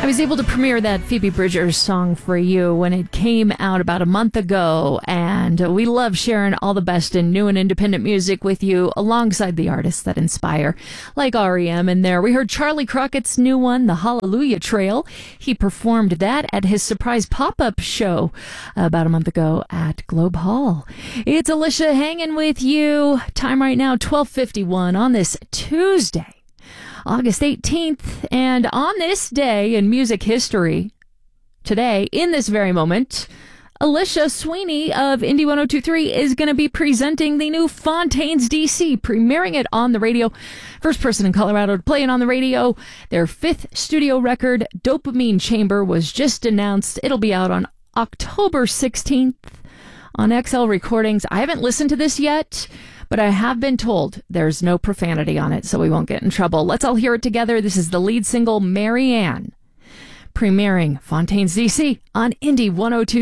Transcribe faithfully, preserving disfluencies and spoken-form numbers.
I was able to premiere that Phoebe Bridgers song for you when it came out about a month ago, and we love sharing all the best in new and independent music with you alongside the artists that inspire, like R E M in there. We heard Charlie Crockett's new one, The Hallelujah Trail. He performed that at his surprise pop-up show about a month ago at Globe Hall. It's Alicia hanging with you. Time right now, twelve fifty-one on this Tuesday, August eighteenth, and on this day in music history, today, in this very moment, Alicia Sweeney of Indie one oh two point three is going to be presenting the new Fontaines D C, premiering it on the radio. First person in Colorado to play it on the radio. Their fifth studio record, Dopamine Chamber, was just announced. It'll be out on October sixteenth on X L Recordings. I haven't listened to this yet, but I have been told there's no profanity on it, so we won't get in trouble. Let's all hear it together. This is the lead single, Marianne, premiering Fontaines D C on Indie one oh two.